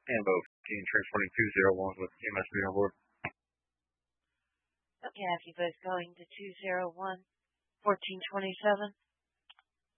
Ambo 15, transporting 201 with EMS being on board. Okay, have you both going to 201, 1427?